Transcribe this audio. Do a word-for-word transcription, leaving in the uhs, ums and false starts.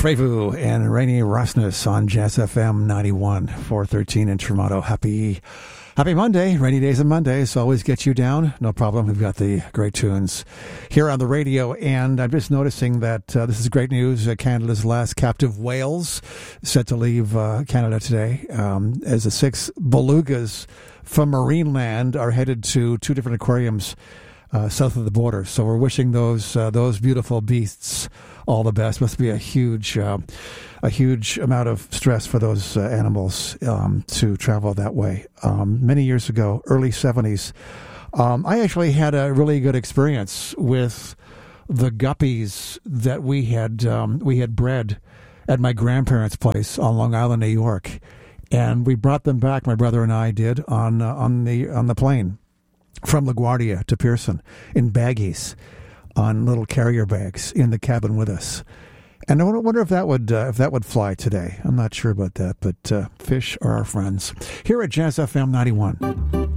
Trevu and Rainy Rasmus on Jazz F M ninety-one, four thirteen in Toronto. Happy Happy Monday. Rainy days and Mondays always get you down. No problem. We've got the great tunes here on the radio. And I'm just noticing that uh, this is great news. Uh, Canada's last captive whales set to leave uh, Canada today, um, as the six belugas from Marineland are headed to two different aquariums uh, south of the border. So we're wishing those uh, those beautiful beasts all the best. Must be a huge, uh, a huge amount of stress for those uh, animals um, to travel that way. Um, many years ago, early seventies, um, I actually had a really good experience with the guppies that we had um, we had bred at my grandparents' place on Long Island, New York, and we brought them back. My brother and I did on uh, on the on the plane from LaGuardia to Pearson in baggies, on little carrier bags in the cabin with us. And I wonder if that would uh, if that would fly today. I'm not sure about that, but uh, fish are our friends. Here at Jazz F M ninety-one.